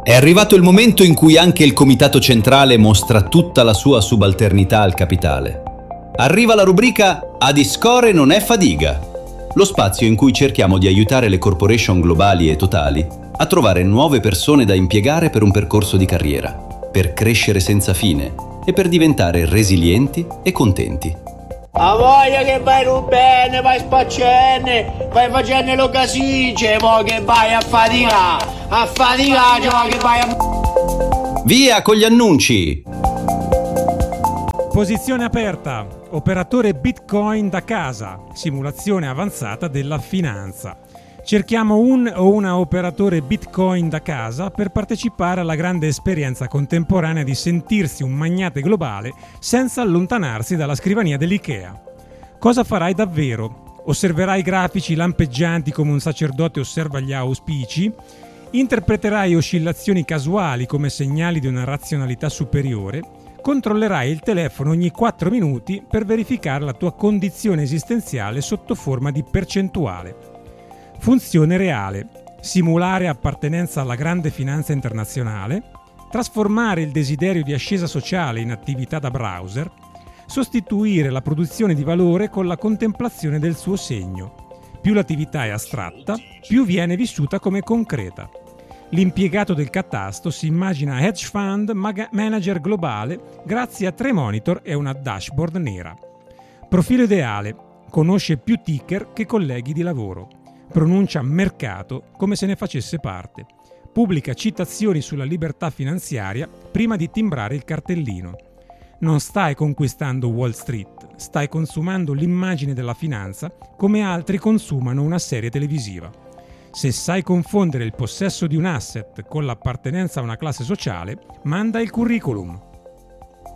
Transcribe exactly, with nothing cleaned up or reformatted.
È arrivato il momento in cui anche il Comitato Centrale mostra tutta la sua subalternità al capitale. Arriva la rubrica Adiscore non è fadiga, lo spazio in cui cerchiamo di aiutare le corporation globali e totali a trovare nuove persone da impiegare per un percorso di carriera, per crescere senza fine e per diventare resilienti e contenti. A voglia che vai bene, vai spaccenne, vai facendo lo casice, mo che vai a faticare, a faticare, mo che vai a... Via con gli annunci! Posizione aperta, operatore Bitcoin da casa, simulazione avanzata della finanza. Cerchiamo un o una operatore Bitcoin da casa per partecipare alla grande esperienza contemporanea di sentirsi un magnate globale senza allontanarsi dalla scrivania dell'IKEA. Cosa farai davvero? Osserverai grafici lampeggianti come un sacerdote osserva gli auspici? Interpreterai oscillazioni casuali come segnali di una razionalità superiore? Controllerai il telefono ogni quattro minuti per verificare la tua condizione esistenziale sotto forma di percentuale. Funzione reale: simulare appartenenza alla grande finanza internazionale, trasformare il desiderio di ascesa sociale in attività da browser, sostituire la produzione di valore con la contemplazione del suo segno. Più l'attività è astratta, più viene vissuta come concreta. L'impiegato del catasto si immagina hedge fund mag- manager globale grazie a tre monitor e una dashboard nera. Profilo ideale: conosce più ticker che colleghi di lavoro. Pronuncia mercato come se ne facesse parte. Pubblica citazioni sulla libertà finanziaria prima di timbrare il cartellino. Non stai conquistando Wall Street, stai consumando l'immagine della finanza come altri consumano una serie televisiva. Se sai confondere il possesso di un asset con l'appartenenza a una classe sociale, manda il curriculum.